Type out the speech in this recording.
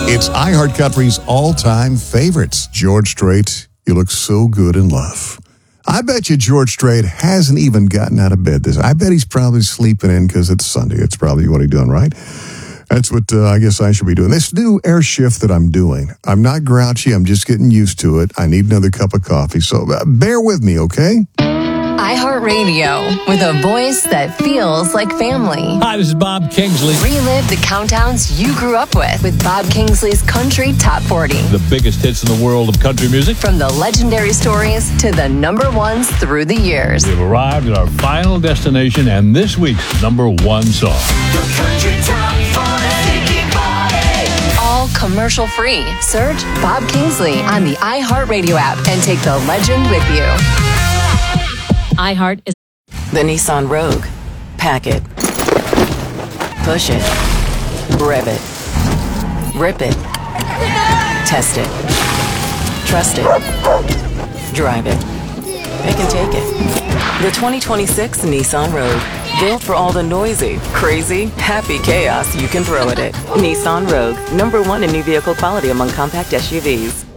It's iHeartCountry's all-time favorites. George Strait, you look so good in love. I bet you George Strait hasn't even gotten out of bed I bet he's probably sleeping in because it's Sunday. It's probably what he's doing, right? That's what I guess I should be doing. This new air shift that I'm doing, I'm not grouchy. I'm just getting used to it. I need another cup of coffee. So bear with me, okay? iHeartRadio, with a voice that feels like family. Hi, this is Bob Kingsley. Relive the countdowns you grew up with Bob Kingsley's Country Top 40. The biggest hits in the world of country music. From the legendary stories to the number ones through the years. We've arrived at our final destination and this week's number one song. The Country Top 40. All commercial free. Search Bob Kingsley on the iHeartRadio app and take the legend with you. iHeart is the Nissan Rogue. Pack it. Push it. Rev it. Rip it. Test it. Trust it. Drive it. Pick and take it. The 2026 Nissan Rogue. Built for all the noisy, crazy, happy chaos you can throw at it. Nissan Rogue. #1 in new vehicle quality among compact SUVs.